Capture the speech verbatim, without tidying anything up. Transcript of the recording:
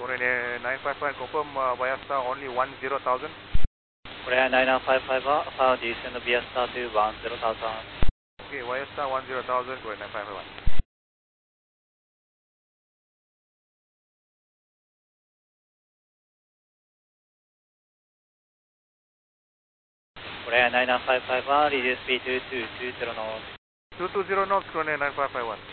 Korean nine five five, confirm uh, via star only one zero thousand. Korean nine nine five five, uh, descend via star to one zero thousand. Okay, via star one zero thousand, Korean nine five five one. Korean nine nine five five, uh, reduce speed to two two zero knots. two two zero knots, Korean nine five five one.